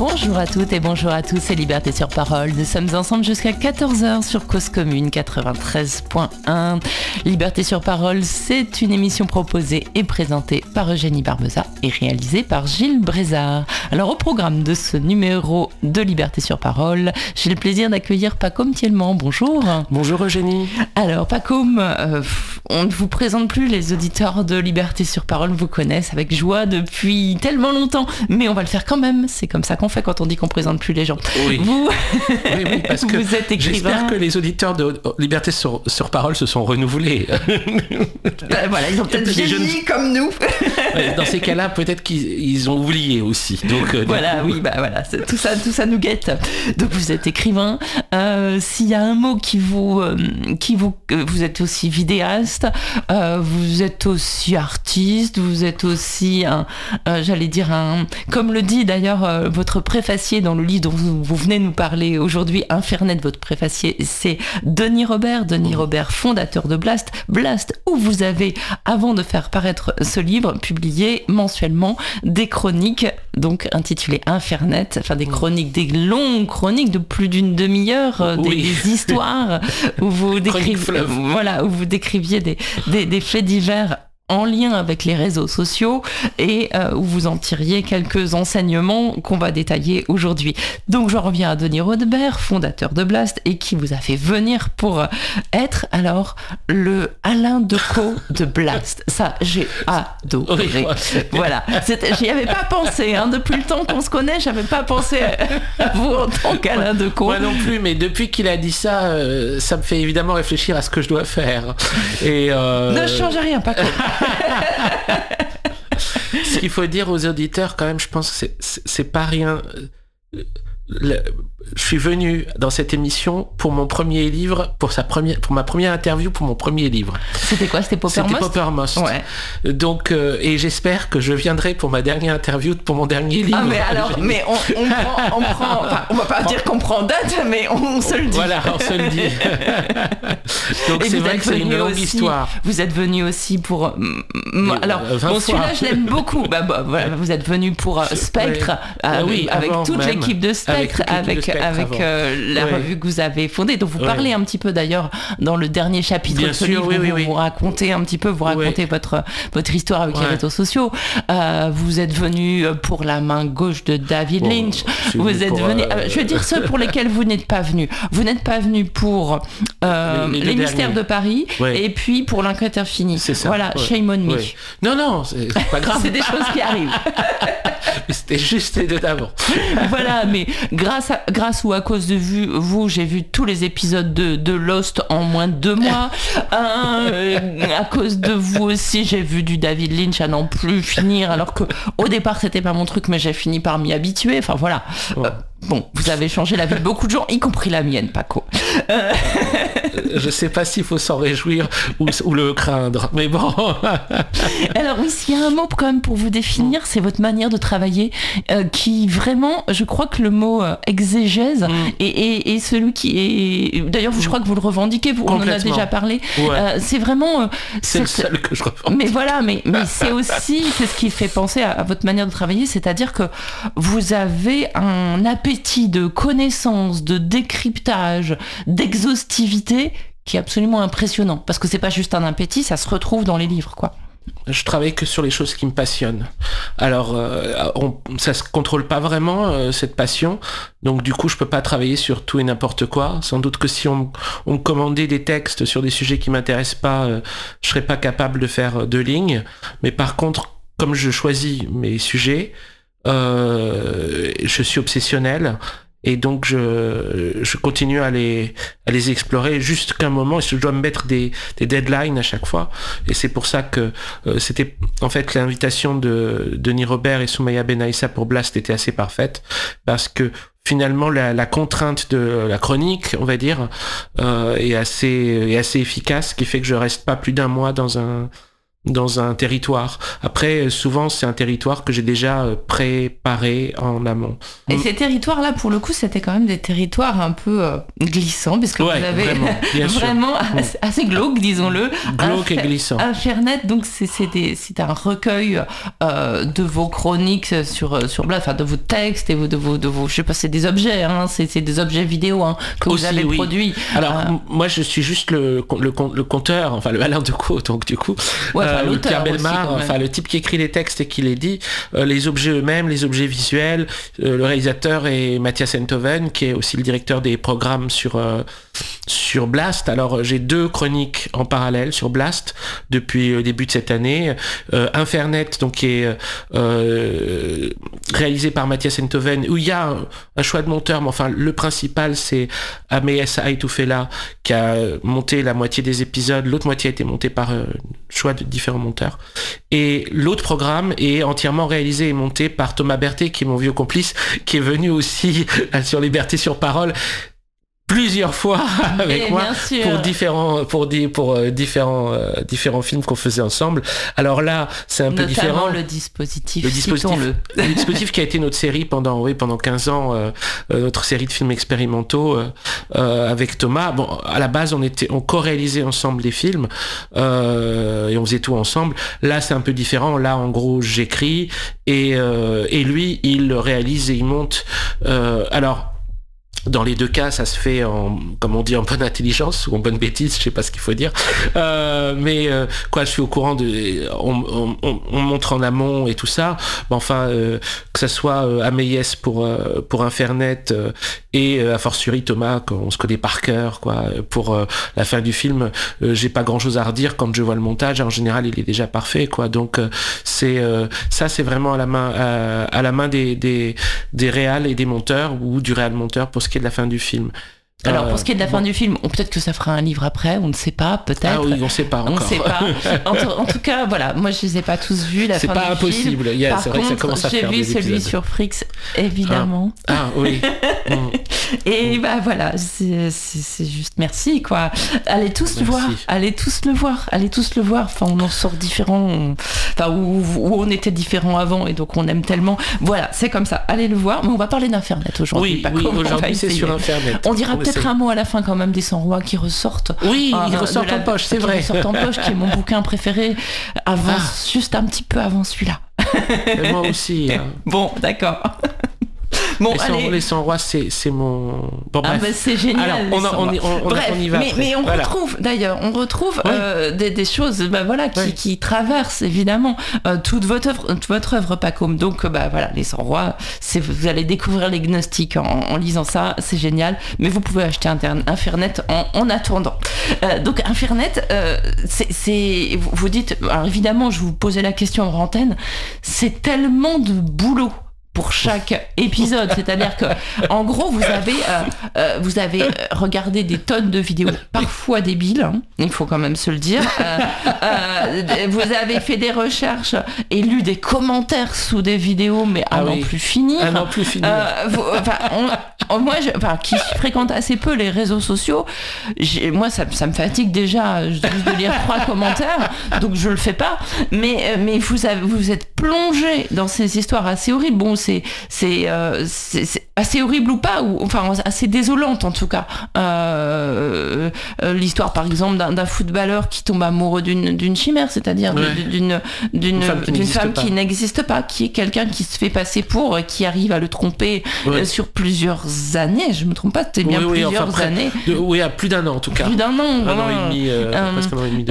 Bonjour à toutes et bonjour à tous, c'est Liberté sur Parole. Nous sommes ensemble jusqu'à 14h sur Cause Commune 93.1. Liberté sur Parole, c'est une émission proposée et présentée par Eugénie Barbeza et réalisée par Gilles Brézard. Alors au programme de ce numéro de Liberté sur Parole, j'ai le plaisir d'accueillir Pacôme Thielman. Bonjour. Bonjour Eugénie. Alors Pacôme, on ne vous présente plus, les auditeurs de Liberté sur Parole vous connaissent avec joie depuis tellement longtemps, mais on va le faire quand même, c'est comme ça qu'on fait quand on dit qu'on présente plus les gens. Oui, vous, oui, parce que vous êtes écrivain. J'espère que les auditeurs de Liberté sur Parole se sont renouvelés. Voilà, ils ont peut-être vieilli comme nous. Dans ces cas-là, peut-être qu'ils ont oublié aussi. Donc, voilà, oui, bah voilà, tout ça nous guette. Donc vous êtes écrivain. S'il y a un mot vous êtes aussi vidéaste, vous êtes aussi artiste, vous êtes aussi comme le dit d'ailleurs votre préfacier dans le livre dont vous venez nous parler aujourd'hui, Infernet, votre préfacier, c'est Denis Robert, fondateur de Blast, où vous avez, avant de faire paraître ce livre, publié mensuellement des chroniques, donc intitulées Infernet, enfin des chroniques, des longues chroniques de plus d'une demi-heure, des histoires où vous décriviez des faits divers en lien avec les réseaux sociaux et où vous en tiriez quelques enseignements qu'on va détailler aujourd'hui. Donc je reviens à Denis Robert, fondateur de Blast, et qui vous a fait venir pour être alors le Alain Decaux de Blast. Ça, j'ai adoré. Oui, voilà, j'y avais pas pensé, depuis le temps qu'on se connaît, j'avais pas pensé à vous en tant qu'Alain Decaux. Moi non plus, mais depuis qu'il a dit ça, ça me fait évidemment réfléchir à ce que je dois faire. Et ne change rien, pas quoi. Ce qu'il faut dire aux auditeurs quand même, je pense que c'est pas rien. Je suis venu dans cette émission pour mon premier livre, pour ma première interview pour mon premier livre. C'était quoi? C'était Poppermost? C'était Poppermost. Ouais. Donc, et j'espère que je viendrai pour ma dernière interview pour mon dernier livre. Ah mais alors, mais on prend, enfin, on va pas dire qu'on prend date, mais on se le dit. Voilà, on se le dit. Donc c'est vrai que c'est une longue histoire. Vous êtes venu aussi pour, alors bon, celui-là je l'aime beaucoup. Voilà, vous êtes venu pour Spectre, avec toute l'équipe de Spectre, avec la revue que vous avez fondée, dont vous parlez un petit peu d'ailleurs dans le dernier chapitre de ce livre, vous racontez un petit peu, votre histoire avec les réseaux sociaux. Vous êtes venu pour La main gauche de David Lynch. Vous êtes venu, je vais dire ceux pour lesquels vous n'êtes pas venu. Vous n'êtes pas venu pour les mystères de Paris, et puis pour L'enquête infinie. C'est ça. Voilà, shame on me. Non, c'est pas grave. C'est des choses qui arrivent. Mais c'était juste les deux d'avant. Voilà, mais grâce ou à cause de vous, j'ai vu tous les épisodes de Lost en moins de 2 mois. À cause de vous aussi, j'ai vu du David Lynch à n'en plus finir, alors que au départ c'était pas mon truc, mais j'ai fini par m'y habituer. Enfin voilà. Bon, vous avez changé la vie de beaucoup de gens, y compris la mienne, Paco. Je sais pas s'il faut s'en réjouir ou le craindre, mais bon. Alors oui, s'il y a un mot quand même pour vous définir, c'est votre manière de travailler, qui vraiment, je crois que le mot exégèse est celui qui est... D'ailleurs, je crois que vous le revendiquez, on en a déjà parlé. Ouais. C'est vraiment... c'est le seul que je revendique. Mais voilà, mais c'est aussi, c'est ce qui fait penser à votre manière de travailler, c'est-à-dire que vous avez un appétit de connaissance, de décryptage, d'exhaustivité qui est absolument impressionnant, parce que c'est pas juste un appétit, ça se retrouve dans les livres, quoi. Je travaille que sur les choses qui me passionnent. Alors, ça se contrôle pas vraiment, cette passion. Donc, du coup, je peux pas travailler sur tout et n'importe quoi. Sans doute que si on me commandait des textes sur des sujets qui m'intéressent pas, je serais pas capable de faire 2 lignes. Mais par contre, comme je choisis mes sujets, je suis obsessionnel. Et donc je continue à les explorer jusqu'à un moment, et je dois me mettre des deadlines à chaque fois. Et c'est pour ça que c'était en fait l'invitation de Denis Robert et Soumaïa Benaïssa pour Blast était assez parfaite, parce que finalement la contrainte de la chronique, on va dire, est assez efficace, qui fait que je reste pas plus d'1 mois dans dans un territoire. Après, souvent, c'est un territoire que j'ai déjà préparé en amont. Et ces territoires-là, pour le coup, c'était quand même des territoires un peu glissants, puisque vous avez vraiment assez glauque, disons-le. Glauque et glissant. Infernet, donc c'est un recueil de vos chroniques sur Blast, enfin de vos textes et de vos je sais pas, c'est des objets, hein, c'est des objets vidéo que vous avez produits. Alors moi, je suis juste le conteur, enfin le Alain Decaux, donc du coup. Ou Pierre Bellemare, enfin le type qui écrit les textes et qui les dit, les objets eux-mêmes, les objets visuels, le réalisateur est Mathias Enthoven, qui est aussi le directeur des programmes sur Blast. Alors j'ai 2 chroniques en parallèle sur Blast depuis le début de cette année. Infernet, donc qui est réalisé par Mathias Enthoven, où il y a un choix de monteur, mais enfin le principal c'est Améès Aïtoufela qui a monté la moitié des épisodes, l'autre moitié a été montée par choix de différents monteurs. Et l'autre programme est entièrement réalisé et monté par Thomas Berthet, qui est mon vieux complice, qui est venu aussi sur Liberté sur Parole plusieurs fois avec moi pour différents films qu'on faisait ensemble. Alors là, c'est un peu différent. Le dispositif qui a été notre série pendant 15 ans, notre série de films expérimentaux avec Thomas. Bon, à la base, on co-réalisait ensemble des films et on faisait tout ensemble. Là, c'est un peu différent. Là, en gros, j'écris et lui, il réalise et il monte. Alors, dans les 2 cas, ça se fait comme on dit, en bonne intelligence ou en bonne bêtise, je sais pas ce qu'il faut dire. Mais je suis au courant on montre en amont et tout ça. Mais enfin, que ça soit Améès pour Infernet et a fortiori Thomas, qu'on se connaît par cœur, pour la fin du film, j'ai pas grand chose à redire quand je vois le montage. En général, il est déjà parfait, Donc c'est vraiment à la main des réals et des monteurs ou du réal monteur pour ce qui est de la fin du film. Alors pour ce qui est de la fin du film, peut-être que ça fera un livre après, on ne sait pas, peut-être. Ah oui, on ne sait pas encore. On ne sait pas. En tout cas, voilà, moi je ne les ai pas tous vus, la fin du film. C'est pas impossible, c'est vrai que ça commence à faire des épisodes. J'ai vu celui sur Frix, évidemment. Ah oui. Et voilà, c'est juste merci, quoi. Allez tous le voir. Enfin, on en sort différents, où on était différents avant et donc on aime tellement. Voilà, c'est comme ça. Allez le voir, mais on va parler d'Infernet aujourd'hui. Oui, aujourd'hui c'est sur Infernet. On dira peut-être un mot à la fin quand même des 100 rois qui ressortent. Oui, ils ressortent en poche, c'est vrai. Ils ressortent en poche, qui est mon bouquin préféré, juste un petit peu avant celui-là. Et moi aussi. Bon, d'accord. Bon, les 100 rois, c'est mon... Bon, bref. C'est génial. Alors, on y va. Mais on retrouve des choses qui traversent évidemment toute votre œuvre, Pacôme. Donc les 100 rois, vous allez découvrir les gnostiques en lisant ça, c'est génial. Mais vous pouvez acheter Infernet en attendant. Donc Infernet, vous dites, alors évidemment, je vous posais la question en antenne, c'est tellement de boulot pour chaque épisode, c'est-à-dire que en gros vous avez regardé des tonnes de vidéos parfois débiles, hein, il faut quand même se le dire, vous avez fait des recherches et lu des commentaires sous des vidéos mais à n'en plus finir. Moi qui fréquente assez peu les réseaux sociaux, moi ça me fatigue déjà de lire 3 commentaires, donc je le fais pas, mais vous êtes plongé dans ces histoires assez horribles. Bon, c'est assez horrible ou pas, ou enfin assez désolante en tout cas. L'histoire par exemple d'un footballeur qui tombe amoureux d'une chimère, c'est-à-dire d'une femme qui n'existe pas, qui est quelqu'un qui se fait passer pour, qui arrive à le tromper sur plusieurs années. Je me trompe pas, c'était bien plusieurs années. À plus d'un an en tout cas. Plus d'un an. Un an et demi, presque un an et demi.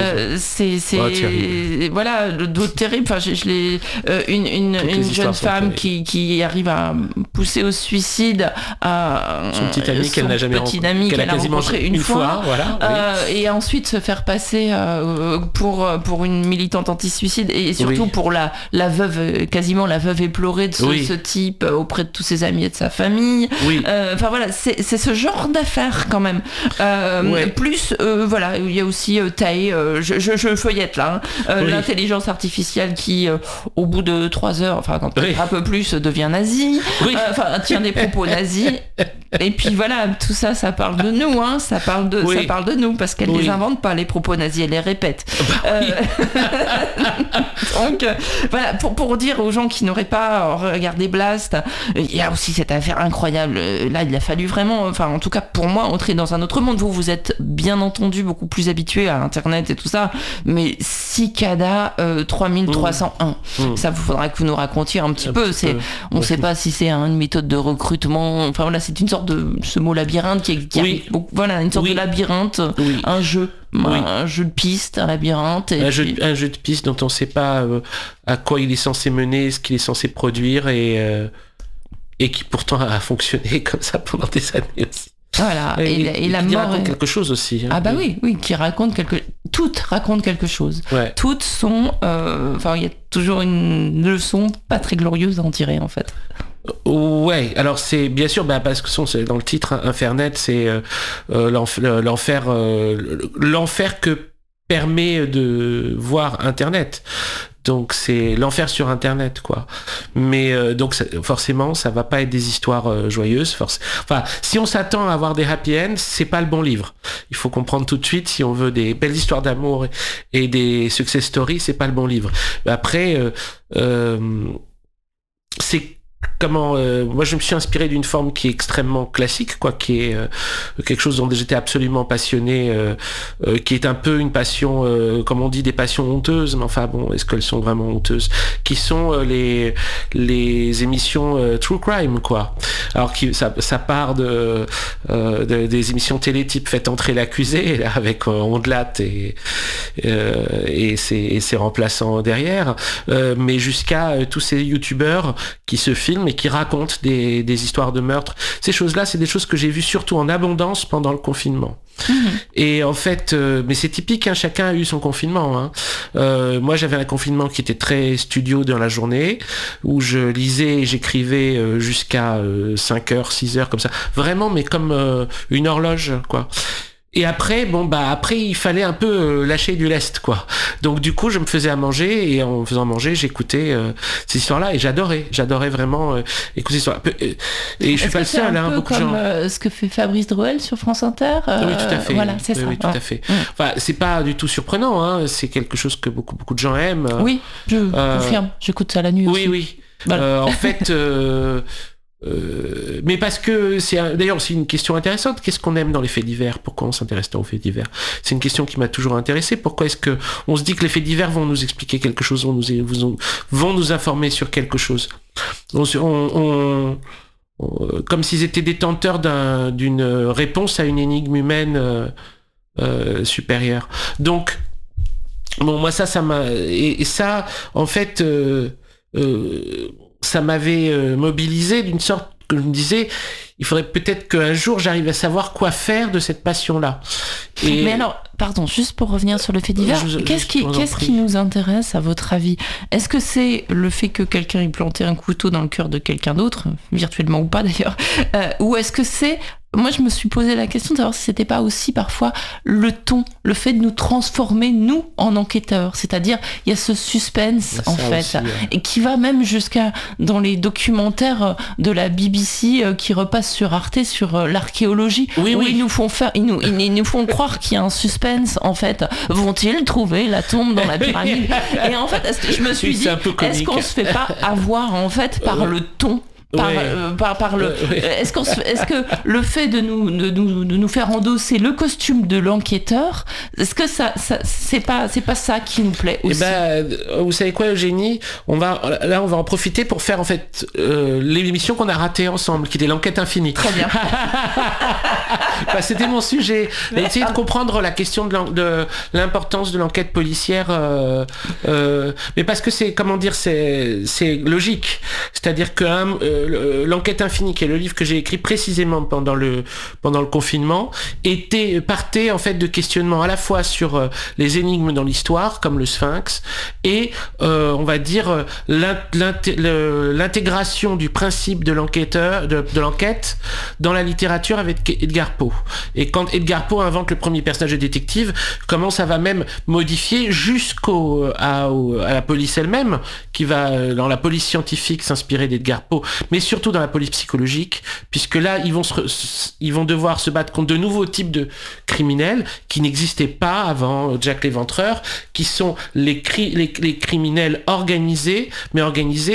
Voilà, d'autres terribles. Enfin, une jeune femme qui arrive à pousser au suicide son petit ami qu'elle n'a jamais rencontré, qu'elle a rencontré une fois, et ensuite se faire passer pour une militante anti-suicide et surtout pour la veuve, quasiment la veuve éplorée de ce type auprès de tous ses amis et de sa famille. Enfin voilà, c'est ce genre d'affaires quand même. Plus il y a aussi TAE, je feuillette là, l'intelligence artificielle qui au bout de 3 heures, enfin un peu plus, devient nazi, Oui. Tient des propos nazis. Et puis voilà, tout ça, ça parle de nous, hein, ça parle de nous, parce qu'elle les invente pas, les propos nazis, elle les répète. Donc, voilà, pour dire aux gens qui n'auraient pas regardé Blast, il y a aussi cette affaire incroyable. Là, il a fallu vraiment, en tout cas pour moi, entrer dans un autre monde. Vous êtes bien entendu beaucoup plus habitué à Internet et tout ça, mais Cicada 3301, ça vous faudra que vous nous racontiez un petit peu. On ne sait pas si c'est une méthode de recrutement, c'est une sorte de ce mot labyrinthe qui arrive, une sorte de labyrinthe, un jeu. Un jeu de piste, un labyrinthe. Un jeu de piste dont on ne sait pas à quoi il est censé mener, ce qu'il est censé produire et qui pourtant a fonctionné comme ça pendant des années aussi. Voilà, et la mort raconte quelque chose aussi. Ah bah oui, qui raconte toutes racontent quelque chose. Ouais. Toutes sont, il y a toujours une leçon pas très glorieuse à en tirer en fait. Ouais, alors c'est bien sûr, parce que c'est dans le titre Infernet, c'est l'enfer que permet de voir Internet. Donc c'est l'enfer sur Internet, quoi. Mais donc forcément, ça va pas être des histoires joyeuses. Si on s'attend à avoir des happy ends, c'est pas le bon livre. Il faut comprendre tout de suite, si on veut des belles histoires d'amour et des success stories, c'est pas le bon livre. Après, c'est moi je me suis inspiré d'une forme qui est extrêmement classique, quoi, qui est quelque chose dont j'étais absolument passionné, qui est un peu une passion, comme on dit, des passions honteuses, mais est-ce qu'elles sont vraiment honteuses, qui sont les émissions true crime, quoi. Alors ça part des émissions télé type Faites entrer l'accusé, là, avec Ondelat et ses remplaçants derrière, mais jusqu'à tous ces youtubeurs qui se filment et qui racontent des histoires de meurtre. Ces choses-là, c'est des choses que j'ai vues surtout en abondance pendant le confinement. Et en fait, mais c'est typique, hein, chacun a eu son confinement. Hein. Moi, j'avais un confinement qui était très studio dans la journée, où je lisais et j'écrivais jusqu'à 5h, 6h, comme ça. Vraiment, mais comme une horloge, quoi. Et après, après, il fallait un peu lâcher du lest, quoi. Donc, du coup, je me faisais à manger, et en faisant manger, j'écoutais ces histoires-là, et j'adorais vraiment écouter ces histoires. Et je suis pas le seul, hein, beaucoup de gens. Comme ce que fait Fabrice Drouel sur France Inter. Oui, tout à fait. Voilà, c'est ça. Oui, tout à fait. C'est pas du tout surprenant, hein. C'est quelque chose que beaucoup de gens aiment. Oui, je confirme. J'écoute ça la nuit aussi. Oui. Voilà. En fait. Mais parce que d'ailleurs c'est une question intéressante. Qu'est-ce qu'on aime dans les faits divers? Pourquoi on s'intéresse tant aux faits divers? C'est une question qui m'a toujours intéressé. Pourquoi est-ce que on se dit que les faits divers vont nous expliquer quelque chose, vont nous informer sur quelque chose? Comme s'ils étaient détenteurs d'une réponse à une énigme humaine supérieure. Donc moi ça m'a et ça en fait ça m'avait mobilisé d'une sorte que je me disais, il faudrait peut-être qu'un jour j'arrive à savoir quoi faire de cette passion-là. Mais alors, pardon, juste pour revenir sur le fait divers, qu'est-ce qui nous intéresse à votre avis? Est-ce que c'est le fait que quelqu'un ait planté un couteau dans le cœur de quelqu'un d'autre, virtuellement ou pas d'ailleurs, ou est-ce que c'est... Moi, je me suis posé la question de savoir si c'était pas aussi parfois le ton, le fait de nous transformer, nous, en enquêteurs. C'est-à-dire, il y a ce suspense, en fait, aussi, ouais. Et qui va même jusqu'à dans les documentaires de la BBC qui repassent sur Arte, sur l'archéologie, où ils nous font ils nous font croire qu'il y a un suspense, en fait. Vont-ils trouver la tombe dans la pyramide? Et en fait, je me suis dit, est-ce qu'on se fait pas avoir, en fait, par le ton? Est-ce que le fait de nous faire endosser le costume de l'enquêteur, est-ce que ça c'est pas ça qui nous plaît aussi? Vous savez quoi, Eugénie, on va en profiter pour faire en fait l'émission qu'on a ratée ensemble, qui était l'enquête infinie. Très bien. C'était mon sujet, d'essayer de comprendre la question de l'importance de l'enquête policière, mais parce que c'est logique, c'est-à-dire que l'enquête infinie, qui est le livre que j'ai écrit précisément pendant le confinement, partait en fait de questionnements à la fois sur les énigmes dans l'histoire, comme le Sphinx, et on va dire l'intégration du principe de l'enquêteur, de l'enquête dans la littérature avec Edgar Poe. Et quand Edgar Poe invente le premier personnage de détective, comment ça va même modifier à la police elle-même, qui va dans la police scientifique s'inspirer d'Edgar Poe, mais surtout dans la police psychologique, puisque là ils vont devoir se battre contre de nouveaux types de criminels qui n'existaient pas avant Jack l'Éventreur, qui sont les criminels organisés, mais organisés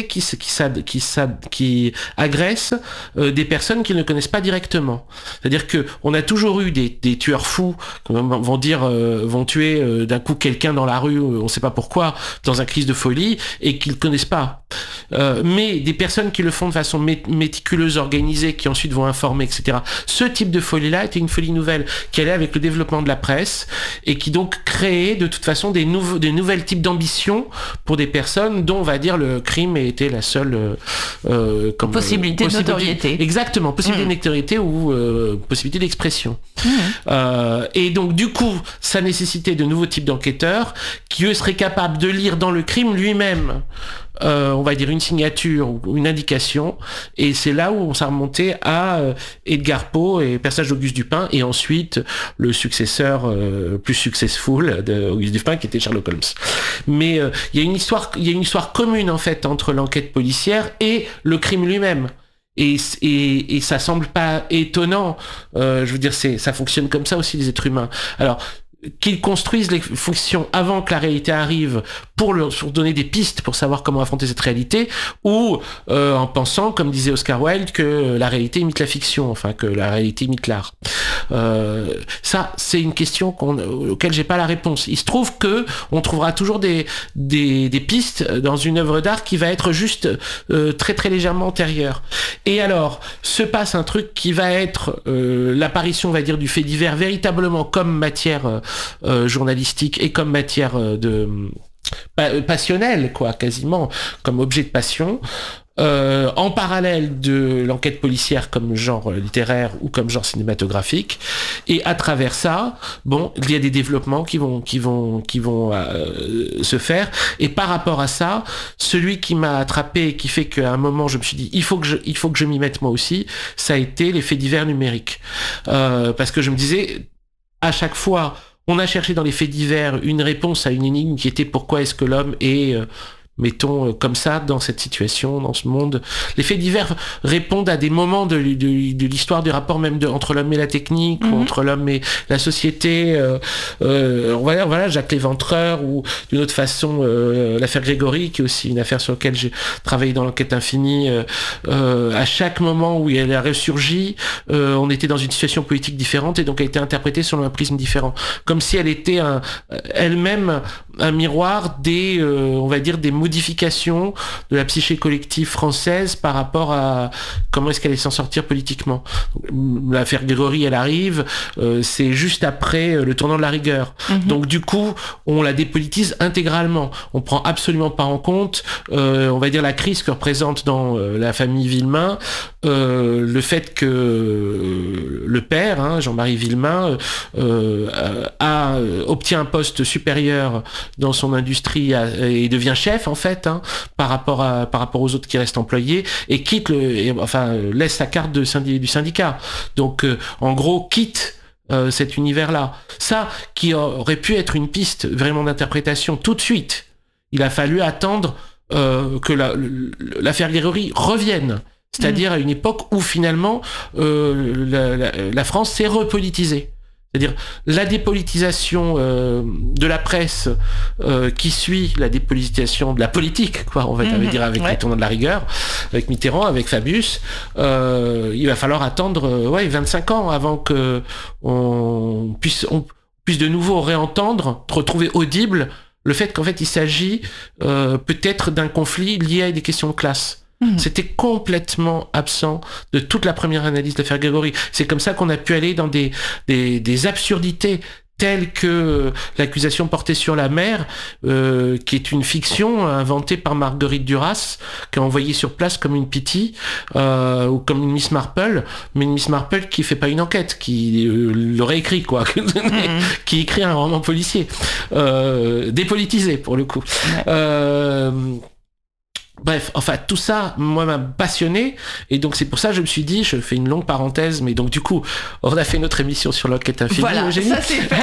qui agressent des personnes qu'ils ne connaissent pas directement. C'est-à-dire que on a toujours eu des tueurs fous qui vont tuer d'un coup quelqu'un dans la rue, on ne sait pas pourquoi, dans un crise de folie, et qu'ils ne connaissent pas. Mais des personnes qui le font de façon méticuleuse, organisée, qui ensuite vont informer, etc. Ce type de folie-là était une folie nouvelle qui allait avec le développement de la presse et qui donc créait de toute façon des nouvelles types d'ambitions pour des personnes dont on va dire le crime était la seule possibilité de notoriété. Exactement, possibilité de notoriété ou possibilité d'expression. Et donc du coup, ça nécessitait de nouveaux types d'enquêteurs qui eux seraient capables de lire dans le crime lui-même on va dire une signature ou une indication, et c'est là où on s'est remonté à Edgar Poe et le personnage d'Auguste Dupin, et ensuite le successeur plus successful d'Auguste Dupin qui était Sherlock Holmes. Mais il y a une histoire commune en fait entre l'enquête policière et le crime lui-même. Et ça semble pas étonnant. Je veux dire, ça fonctionne comme ça aussi les êtres humains. Alors qu'ils construisent les fonctions avant que la réalité arrive pour donner des pistes pour savoir comment affronter cette réalité, ou en pensant, comme disait Oscar Wilde, que la réalité imite la fiction, enfin que la réalité imite l'art. Ça, c'est une question auquel j'ai pas la réponse. Il se trouve que on trouvera toujours des pistes dans une œuvre d'art qui va être juste très très légèrement antérieure. Et alors, se passe un truc qui va être l'apparition, on va dire, du fait divers véritablement comme matière journalistique et comme matière passionnelle, quoi, quasiment, comme objet de passion. En parallèle de l'enquête policière comme genre littéraire ou comme genre cinématographique, et à travers ça, bon, il y a des développements qui vont se faire, et par rapport à ça, celui qui m'a attrapé et qui fait qu'à un moment je me suis dit il faut que je m'y mette moi aussi, ça a été les faits divers numériques, parce que je me disais à chaque fois on a cherché dans les faits divers une réponse à une énigme qui était pourquoi est-ce que l'homme est mettons comme ça dans cette situation, dans ce monde. Les faits divers répondent à des moments de l'histoire du rapport même entre l'homme et la technique, ou entre l'homme et la société. Voilà, Jacques l'Éventreur, ou d'une autre façon l'affaire Grégory, qui est aussi une affaire sur laquelle j'ai travaillé dans l'enquête infinie. À chaque moment où elle a ressurgi, on était dans une situation politique différente, et donc elle a été interprétée selon un prisme différent, comme si elle était elle-même un miroir on va dire des modifications de la psyché collective française par rapport à comment est-ce qu'elle allait s'en sortir politiquement. L'affaire Grégory, elle arrive, c'est juste après le tournant de la rigueur. Donc du coup, on la dépolitise intégralement. On prend absolument pas en compte, on va dire, la crise que représente dans la famille Villemain, le fait que le père, Jean-Marie Villemain, obtient un poste supérieur dans son industrie et devient chef en fait, par rapport aux autres qui restent employés, et laisse sa carte du syndicat. Donc en gros quitte cet univers-là. Ça qui aurait pu être une piste vraiment d'interprétation tout de suite. Il a fallu attendre que l'affaire Grégory revienne. C'est-à-dire à une époque où finalement la France s'est repolitisée. C'est-à-dire la dépolitisation de la presse qui suit la dépolitisation de la politique, quoi, on va dire, avec les tournants de la rigueur, avec Mitterrand, avec Fabius. Il va falloir attendre 25 ans avant que on puisse de nouveau réentendre, retrouver audible le fait qu'en fait il s'agit peut-être d'un conflit lié à des questions de classe. C'était complètement absent de toute la première analyse de l'affaire Grégory. C'est comme ça qu'on a pu aller dans des absurdités telle que l'accusation portée sur la mère, qui est une fiction inventée par Marguerite Duras, qui est envoyée sur place comme une pitié, ou comme une Miss Marple, mais une Miss Marple qui fait pas une enquête, qui l'aurait écrit, quoi, qui écrit un roman policier, dépolitisé pour le coup. Bref, enfin tout ça, moi, m'a passionné, et donc c'est pour ça que je me suis dit, je fais une longue parenthèse, mais donc du coup, on a fait notre émission sur l'enquête infinie. Voilà, ça c'est fait.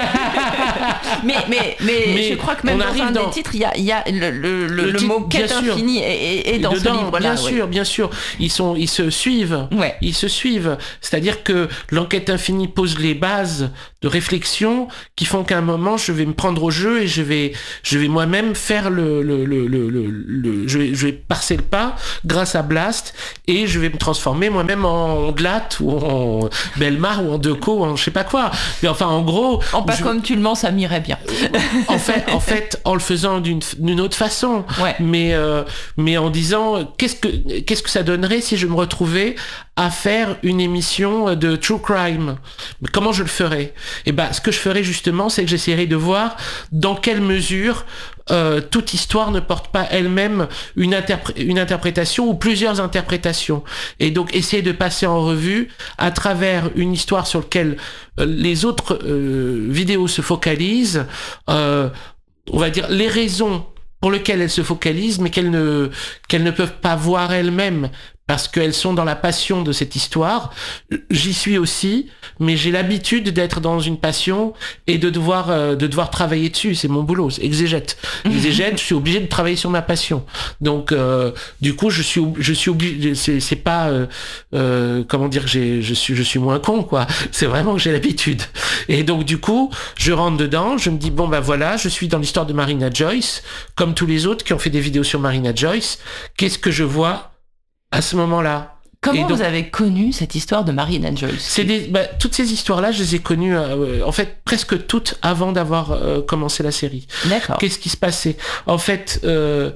mais je crois que même dans un des titres, il y a le mot quête infinie est dans ce livre. Bien sûr, ils se suivent. Ouais. Ils se suivent. C'est-à-dire que l'enquête infinie pose les bases de réflexion qui font qu'à un moment, je vais me prendre au jeu et je vais moi-même faire je vais passer le pas grâce à Blast, et je vais me transformer moi-même en Ondlat ou en Belmar ou en Deco ou en je sais pas quoi. Mais enfin, en gros, comme tu le mens, ça m'irait bien. en fait, en le faisant d'une autre façon. Ouais. Mais en disant qu'est-ce que ça donnerait si je me retrouvais à faire une émission de true crime. Comment je le ferais? Et ben, ce que je ferais justement, c'est que j'essaierais de voir dans quelle mesure toute histoire ne porte pas elle-même une interprétation ou plusieurs interprétations. Et donc essayer de passer en revue à travers une histoire sur laquelle les autres vidéos se focalisent, on va dire les raisons pour lesquelles elles se focalisent, mais qu'elles ne peuvent pas voir elles-mêmes, parce qu'elles sont dans la passion de cette histoire. J'y suis aussi, mais j'ai l'habitude d'être dans une passion et de devoir travailler dessus. C'est mon boulot, c'est exégète. Exégète, je suis obligé de travailler sur ma passion. Donc, du coup, je suis obligé. C'est pas comment dire que je suis moins con, quoi. C'est vraiment que j'ai l'habitude. Et donc, du coup, je rentre dedans. Je me dis bon, bah voilà, je suis dans l'histoire de Marina Joyce, comme tous les autres qui ont fait des vidéos sur Marina Joyce. Qu'est-ce que je vois à ce moment-là? Comment vous avez connu cette histoire de Marina Joyce? Toutes ces histoires-là, je les ai connues, en fait, presque toutes avant d'avoir commencé la série. D'accord. Qu'est-ce qui se passait? En fait,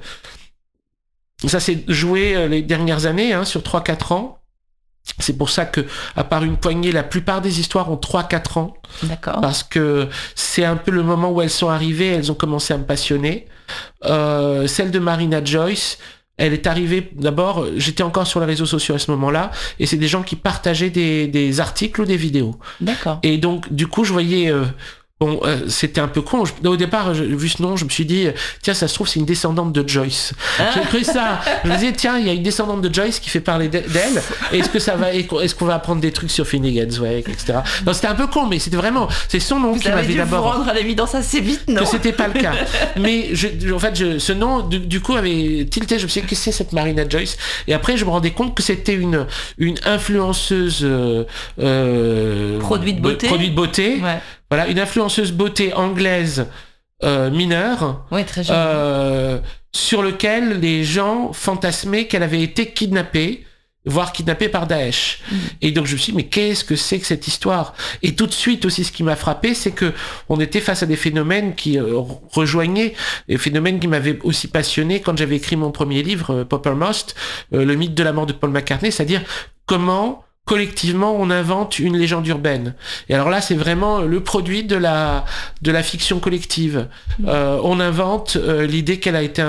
ça s'est joué les dernières années, sur 3-4 ans. C'est pour ça que, à part une poignée, la plupart des histoires ont 3-4 ans. D'accord. Parce que c'est un peu le moment où elles sont arrivées, elles ont commencé à me passionner. Celle de Marina Joyce, elle est arrivée, d'abord, j'étais encore sur les réseaux sociaux à ce moment-là, et c'est des gens qui partageaient des articles ou des vidéos. D'accord. Et donc, du coup, je voyais... c'était un peu con. Au départ, vu ce nom, je me suis dit, tiens, ça se trouve, c'est une descendante de Joyce. J'ai cru ça. Je me disais, tiens, il y a une descendante de Joyce qui fait parler d'elle. Est-ce qu'on va apprendre des trucs sur Finnegan's Wake, etc. Non, c'était un peu con, mais c'était vraiment, c'est son nom qui m'avait d'abord. Vous rendre à l'évidence assez vite, non? Que c'était pas le cas. Mais ce nom, du coup, avait tilté. Je me suis dit, qu'est-ce que c'est cette Marina Joyce? Et après, je me rendais compte que c'était une influenceuse produit de beauté. Ouais. Voilà, une influenceuse beauté anglaise mineure, ouais, très jeune. sur lequel les gens fantasmaient qu'elle avait été kidnappée, voire kidnappée par Daesh. Et donc je me suis dit, mais qu'est-ce que c'est que cette histoire? Et tout de suite aussi, ce qui m'a frappé, c'est que on était face à des phénomènes qui rejoignaient, des phénomènes qui m'avaient aussi passionné quand j'avais écrit mon premier livre, Poppermost, le mythe de la mort de Paul McCartney, c'est-à-dire comment collectivement on invente une légende urbaine. Et alors là, c'est vraiment le produit de la fiction collective. On invente l'idée qu'elle a été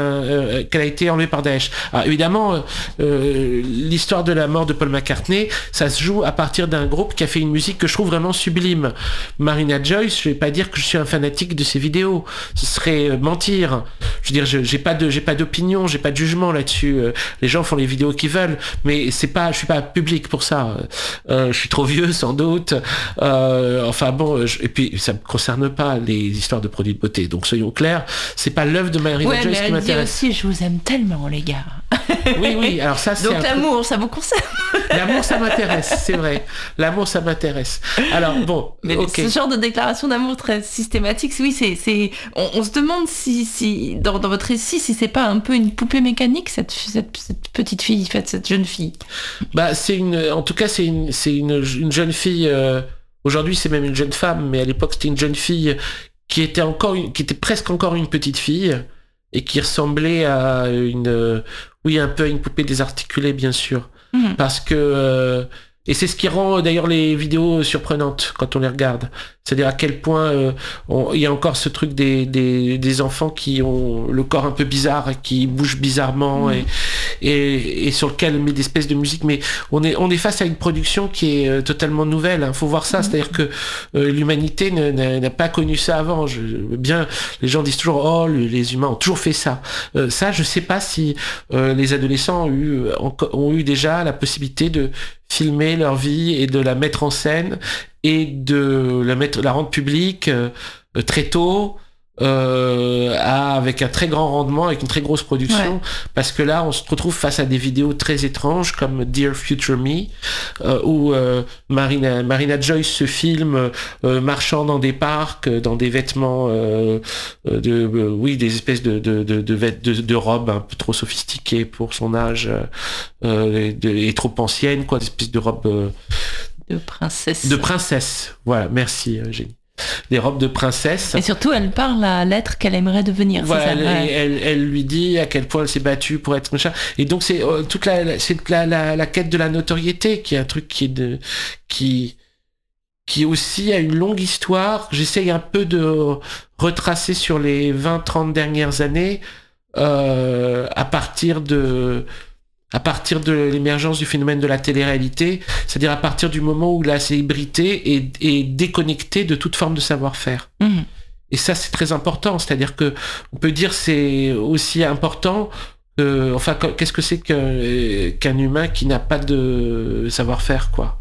enlevée par Daesh. Alors évidemment, l'histoire de la mort de Paul McCartney, ça se joue à partir d'un groupe qui a fait une musique que je trouve vraiment sublime. Marina Joyce, je vais pas dire que je suis un fanatique de ses vidéos, ce serait mentir. Je veux dire, j'ai pas d'opinion, j'ai pas de jugement là-dessus. Les gens font les vidéos qu'ils veulent, mais je suis pas public pour ça. Je suis trop vieux sans doute. Enfin bon, et puis ça me concerne pas les histoires de produits de beauté. Donc soyons clairs, c'est pas l'œuvre de Marina Joyce qui m'intéresse. Aussi, je vous aime tellement, les gars. Oui. Alors ça, c'est donc l'amour, ça vous concerne. L'amour, ça m'intéresse, c'est vrai. L'amour, ça m'intéresse. Alors bon, mais ce genre de déclaration d'amour très systématique, oui, c'est. On se demande si dans votre récit, si c'est pas un peu une poupée mécanique cette petite fille, cette jeune fille. Bah en tout cas, c'est une jeune fille. Aujourd'hui, c'est même une jeune femme, mais à l'époque, c'était une jeune fille qui était presque encore une petite fille et qui ressemblait à un peu à une poupée désarticulée, bien sûr, parce que Et c'est ce qui rend d'ailleurs les vidéos surprenantes quand on les regarde. C'est-à-dire à quel point il y a encore ce truc des enfants qui ont le corps un peu bizarre, qui bougent bizarrement et sur lequel on met des espèces de musique. Mais on est face à une production qui est totalement nouvelle. Faut voir ça. C'est-à-dire que l'humanité n'a pas connu ça avant. Les gens disent toujours les humains ont toujours fait ça. Ça, je sais pas si les adolescents ont eu déjà la possibilité de filmer leur vie et de la mettre en scène et de la rendre publique très tôt avec un très grand rendement, avec une très grosse production, parce que là on se retrouve face à des vidéos très étranges comme Dear Future Me où Marina Joyce se filme marchant dans des parcs dans des vêtements des espèces de robes un peu trop sophistiquées pour son âge et trop anciennes, des espèces de robes de princesse. Voilà, merci Jenny. Des robes de princesse. Et surtout, elle parle à l'être qu'elle aimerait devenir. Voilà, elle lui dit à quel point elle s'est battue pour être machin. Et donc c'est toute la quête de la notoriété qui est un truc qui aussi a une longue histoire. J'essaye un peu de retracer sur les 20-30 dernières années à partir de l'émergence du phénomène de la télé-réalité, c'est-à-dire à partir du moment où la célébrité est déconnectée de toute forme de savoir-faire. Mmh. Et ça, c'est très important, c'est-à-dire que on peut dire c'est aussi important qu'est-ce que c'est qu'un humain qui n'a pas de savoir-faire, quoi.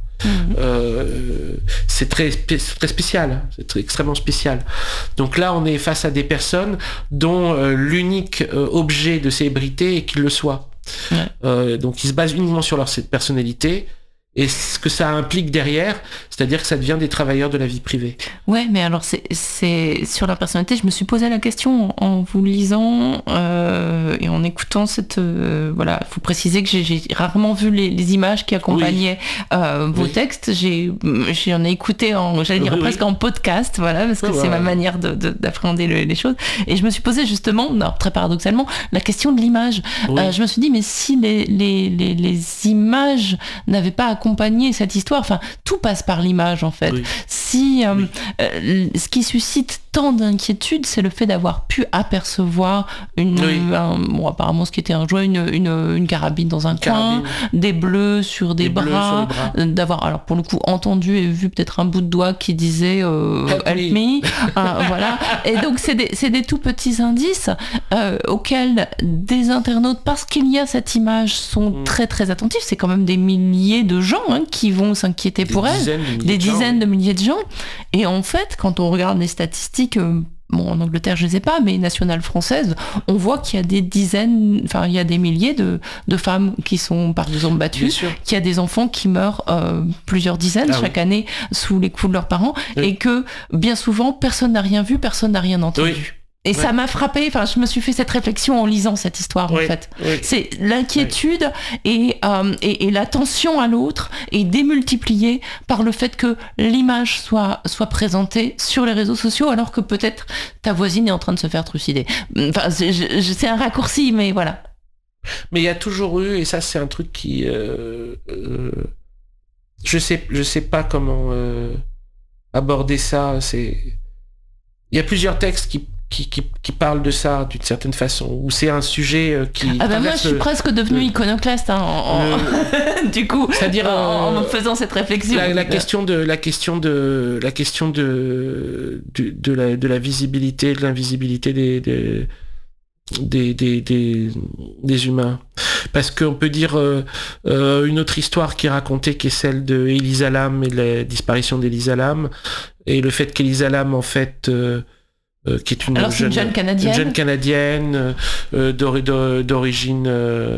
C'est très spécial, c'est extrêmement spécial. Donc là, on est face à des personnes dont l'unique objet de célébrité est qu'ils le soient. Donc ils se basent uniquement sur leur personnalité et ce que ça implique derrière, c'est-à-dire que ça devient des travailleurs de la vie privée. Ouais, mais alors c'est sur la personnalité, je me suis posé la question en vous lisant et en écoutant voilà, il faut préciser que j'ai rarement vu les images qui accompagnaient vos textes. J'en ai écouté presque en podcast, voilà, parce que c'est ma manière d'appréhender les choses. Et je me suis posé justement, très paradoxalement, la question de l'image. Je me suis dit, mais si les images n'avaient pas accompagné cette histoire, enfin tout passe par l'image en fait. Si ce qui suscite tant d'inquiétude, c'est le fait d'avoir pu apercevoir apparemment ce qui était un jouet, une carabine dans un coin, des bleus sur des bras, d'avoir alors pour le coup entendu et vu peut-être un bout de doigt qui disait help me, voilà. Et donc c'est des tout petits indices auxquels des internautes, parce qu'il y a cette image, sont très très attentifs. C'est quand même des milliers de gens qui vont s'inquiéter pour elle, des dizaines de milliers de gens. Et en fait, quand on regarde les statistiques, en Angleterre je ne sais pas, mais nationales françaises, on voit qu'il y a il y a des milliers de femmes qui sont par exemple battues, qu'il y a des enfants qui meurent plusieurs dizaines chaque année sous les coups de leurs parents, et que bien souvent personne n'a rien vu, personne n'a rien entendu. Et ça m'a frappé, je me suis fait cette réflexion en lisant cette histoire, en fait. C'est l'inquiétude et l'attention à l'autre est démultipliée par le fait que l'image soit présentée sur les réseaux sociaux, alors que peut-être ta voisine est en train de se faire trucider. Enfin, c'est un raccourci, mais voilà. Mais il y a toujours eu, et ça c'est un truc qui... je sais pas comment aborder ça. Il y a plusieurs textes qui parle de ça d'une certaine façon, où c'est un sujet qui moi je suis presque devenu iconoclaste du coup, c'est-à-dire en faisant cette réflexion, la question de la visibilité, de l'invisibilité des humains, parce qu'on peut dire une autre histoire qui est racontée, qui est celle de Elisa Lam et de la disparition d'Elisa Lam, et le fait qu'Elisa Lam en fait qui est une jeune canadienne d'origine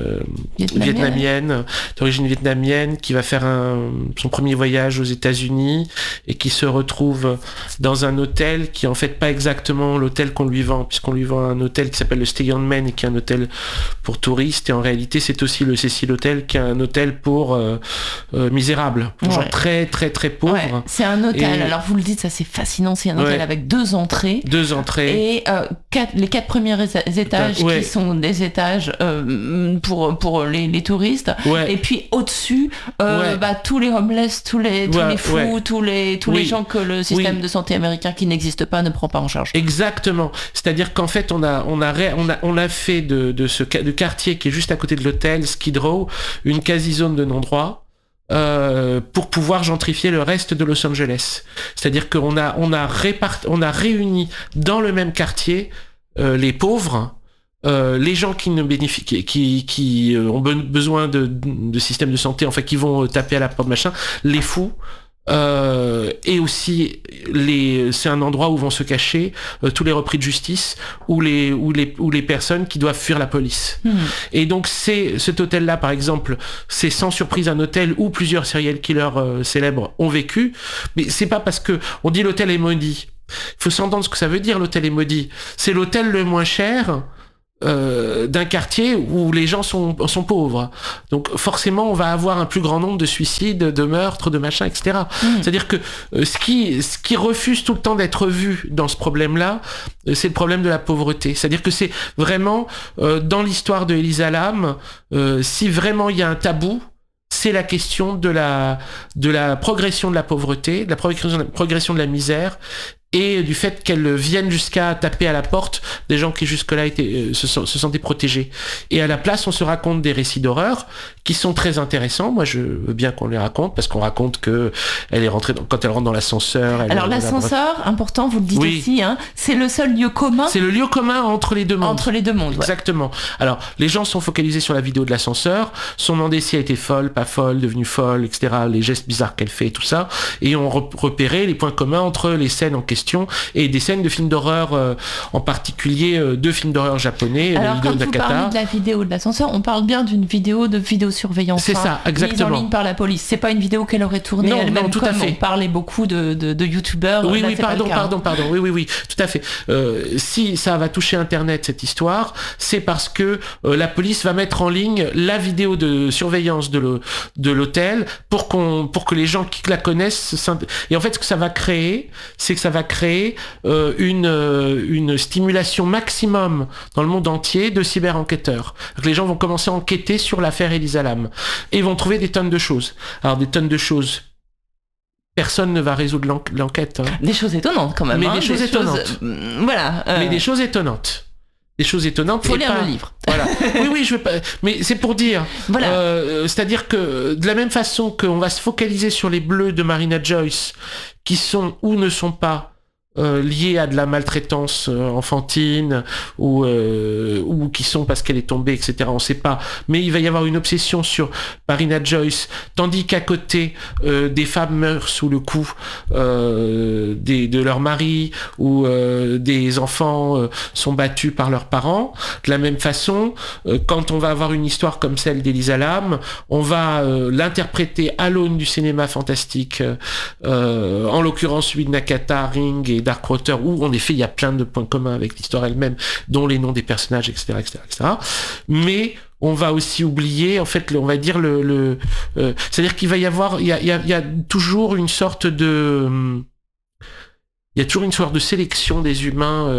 vietnamienne, qui va faire son premier voyage aux États-Unis et qui se retrouve dans un hôtel qui est en fait pas exactement l'hôtel qu'on lui vend, puisqu'on lui vend un hôtel qui s'appelle le Stay On Men et qui est un hôtel pour touristes, et en réalité c'est aussi le Cecil Hotel, qui est un hôtel pour misérables, pour gens très très très pauvres. C'est un hôtel, alors vous le dites, ça c'est fascinant, c'est un hôtel avec deux entrées. d'entrée. Et les 4 premiers étages qui sont des étages pour les touristes. Et puis au-dessus, tous les homeless, tous les fous, tous les gens que le système de santé américain qui n'existe pas ne prend pas en charge. Exactement. C'est-à-dire qu'en fait, on a fait de ce quartier qui est juste à côté de l'hôtel, Skid Row, une quasi-zone de non-droit. Pour pouvoir gentrifier le reste de Los Angeles. C'est-à-dire qu'on a réuni dans le même quartier les pauvres, les gens qui ne bénéficient, qui ont besoin de systèmes de santé, enfin qui vont taper à la porte machin, les fous. Et aussi c'est un endroit où vont se cacher tous les repris de justice ou les personnes qui doivent fuir la police. Et donc cet hôtel-là, par exemple, c'est sans surprise un hôtel où plusieurs serial killers célèbres ont vécu, mais c'est pas parce que on dit l'hôtel est maudit. Il faut s'entendre ce que ça veut dire, l'hôtel est maudit. C'est l'hôtel le moins cher d'un quartier où les gens sont pauvres. Donc forcément, on va avoir un plus grand nombre de suicides, de meurtres, de machins, etc. C'est-à-dire que ce qui refuse tout le temps d'être vu dans ce problème-là, c'est le problème de la pauvreté. C'est-à-dire que c'est vraiment, dans l'histoire de Elisa Lam, si vraiment il y a un tabou, c'est la question de la progression de la pauvreté, de la progression de la misère, et du fait qu'elles viennent jusqu'à taper à la porte des gens qui jusque-là se sentaient protégés. Et à la place, on se raconte des récits d'horreur qui sont très intéressants. Moi, je veux bien qu'on les raconte, parce qu'on raconte que elle est rentrée quand elle rentre dans l'ascenseur. Alors l'ascenseur, important, vous le dites aussi, hein, c'est le seul lieu commun. C'est le lieu commun entre les deux mondes. Entre les deux mondes, exactement. Alors, les gens sont focalisés sur la vidéo de l'ascenseur. Son demandé si elle était folle, pas folle, devenue folle, etc. Les gestes bizarres qu'elle fait, tout ça. Et on repérait les points communs entre les scènes en question et des scènes de films d'horreur, en particulier deux films d'horreur japonais. Alors quand vous parlez de la vidéo de l'ascenseur, on parle bien d'une vidéo de vidéosurveillance. C'est ça, exactement. Mise en ligne par la police. C'est pas une vidéo qu'elle aurait tournée elle-même. Non, tout à fait. On parlait beaucoup de youtubeurs. Oui, pardon. Oui, tout à fait. Si ça va toucher Internet, cette histoire, c'est parce que la police va mettre en ligne la vidéo de surveillance de l'hôtel pour que les gens qui la connaissent. Et en fait, ce que ça va créer, c'est que ça va créer une stimulation maximum dans le monde entier de cyber-enquêteurs. Les gens vont commencer à enquêter sur l'affaire Elisa Lam et vont trouver des tonnes de choses. Alors des tonnes de choses. Personne ne va résoudre l'enquête. Hein. Des choses étonnantes quand même. Mais hein, des choses étonnantes. Voilà. Mais des choses étonnantes. Des choses étonnantes. Faut lire le livre. Voilà. Oui, je veux pas. Mais c'est pour dire. Voilà. C'est-à-dire que de la même façon qu'on va se focaliser sur les bleus de Marina Joyce, qui sont ou ne sont pas liés à de la maltraitance enfantine ou qui sont parce qu'elle est tombée, etc. On ne sait pas. Mais il va y avoir une obsession sur Marina Joyce, tandis qu'à côté, des femmes meurent sous le coup de leur mari ou des enfants sont battus par leurs parents. De la même façon, quand on va avoir une histoire comme celle d'Elisa Lam, on va l'interpréter à l'aune du cinéma fantastique, en l'occurrence celui de Nakata, Ring et Darkwater, où en effet il y a plein de points communs avec l'histoire elle-même, dont les noms des personnages, etc. Mais on va aussi oublier, en fait, on va dire c'est-à-dire qu'il va y avoir, il y a toujours une sorte de, il y a toujours une sorte de sélection des humains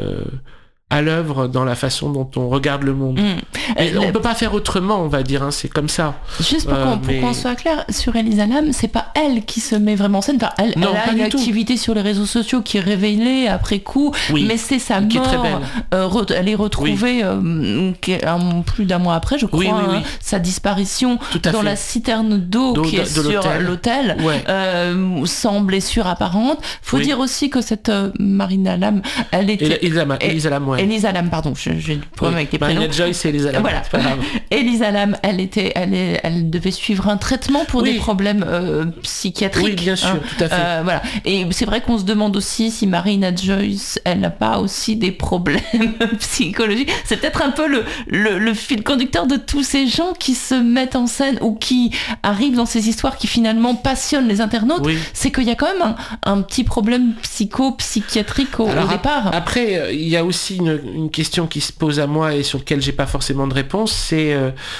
à l'œuvre dans la façon dont on regarde le monde. On peut pas faire autrement, on va dire, hein, c'est comme ça. Juste pour qu'on soit clair, sur Elisa Lam, c'est pas elle qui se met vraiment en scène. Enfin, elle a une activité sur les réseaux sociaux qui est révélée après coup, mais c'est sa mort. Qui est très belle. Elle est retrouvée plus d'un mois après, je crois, sa disparition dans la citerne d'eau qui est sur l'hôtel, sans blessure apparente. Faut dire aussi que cette Marina Lam, elle était... Elisa Lam, Elisa Lam, pardon, j'ai le problème avec les prénoms. Marina Joyce et Elisa Lam. Voilà. Elisa Lam, elle devait suivre un traitement pour des problèmes psychiatriques. Oui, bien sûr, tout à fait. Voilà. Et c'est vrai qu'on se demande aussi si Marina Joyce, elle n'a pas aussi des problèmes psychologiques. C'est peut-être un peu le fil conducteur de tous ces gens qui se mettent en scène ou qui arrivent dans ces histoires qui finalement passionnent les internautes. C'est qu'il y a quand même un petit problème psychiatrique au départ. Après, il y a aussi une question qui se pose à moi et sur laquelle j'ai pas forcément de réponse, c'est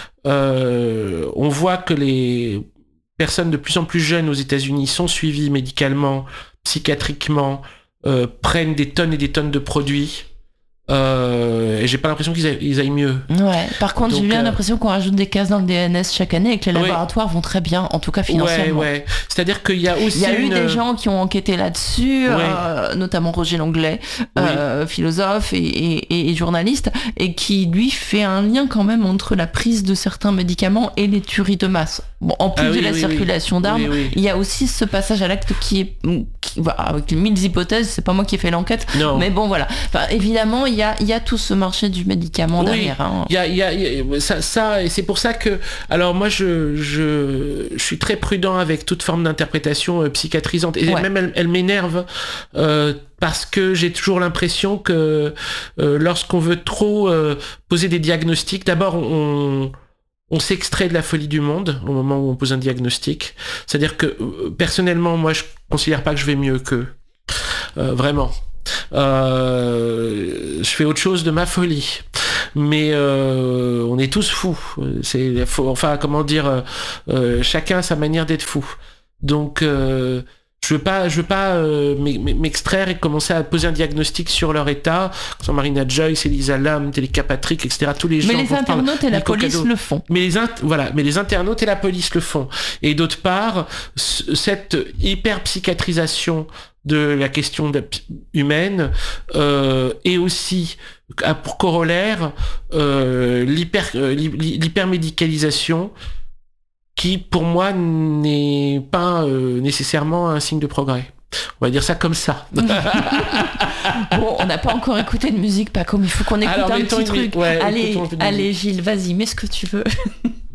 on voit que les personnes de plus en plus jeunes aux États-Unis sont suivies médicalement, psychiatriquement, prennent des tonnes et des tonnes de produits. Et j'ai pas l'impression qu'ils aillent mieux. Ouais. Par contre, j'ai bien l'impression qu'on rajoute des cases dans le DNS chaque année et que les laboratoires vont très bien, en tout cas financièrement. Ouais. C'est-à-dire qu'il y a aussi. Il y a eu des gens qui ont enquêté là-dessus, notamment Roger Langlais, philosophe et journaliste, et qui lui fait un lien quand même entre la prise de certains médicaments et les tueries de masse. Bon, en plus de la circulation d'armes, il y a aussi ce passage à l'acte qui est, avec 1000 hypothèses, c'est pas moi qui ai fait l'enquête, mais bon voilà. Enfin, évidemment, il y a tout ce marché du médicament derrière. Il y a ça, et c'est pour ça que, alors moi je suis très prudent avec toute forme d'interprétation psychiatrisante, et même elle m'énerve parce que j'ai toujours l'impression que lorsqu'on veut trop poser des diagnostics, d'abord on s'extrait de la folie du monde au moment où on pose un diagnostic. C'est-à-dire que personnellement, moi je considère pas que je vais mieux qu'eux. Vraiment. Je fais autre chose de ma folie, mais on est tous fous. Chacun a sa manière d'être fou. Donc je veux pas m'extraire et commencer à poser un diagnostic sur leur état. Comme Marina Joyce, Elisa Lam, Teleka Patrick, etc. Tous les gens. Mais les internautes et la police le font. Mais les internautes et la police le font. Et d'autre part, cette hyper psychiatrisation de la question humaine et aussi pour corollaire l'hypermédicalisation qui pour moi n'est pas nécessairement un signe de progrès. On va dire ça comme ça. Bon, on n'a pas encore écouté de musique, Paco, mais il faut qu'on écoute un petit truc. Allez Gilles, vas-y, mets ce que tu veux.